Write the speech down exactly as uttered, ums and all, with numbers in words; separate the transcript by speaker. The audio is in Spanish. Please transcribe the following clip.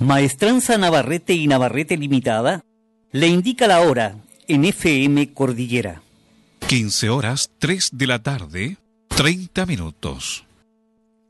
Speaker 1: Maestranza Navarrete y Navarrete Limitada le indica la hora en F M Cordillera.
Speaker 2: quince horas, tres de la tarde, treinta minutos.